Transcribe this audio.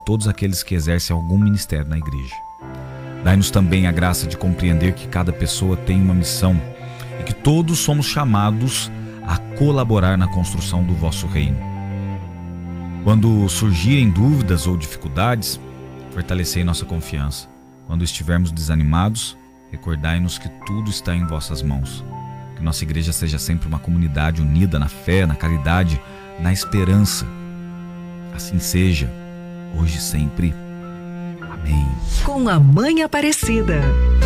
todos aqueles que exercem algum ministério na igreja. Dai-nos também a graça de compreender que cada pessoa tem uma missão e que todos somos chamados a colaborar na construção do vosso reino. Quando surgirem dúvidas ou dificuldades, fortalecei nossa confiança. Quando estivermos desanimados, recordai-nos que tudo está em vossas mãos. Que nossa igreja seja sempre uma comunidade unida na fé, na caridade, na esperança. Assim seja, hoje e sempre. Amém. Com a Mãe Aparecida.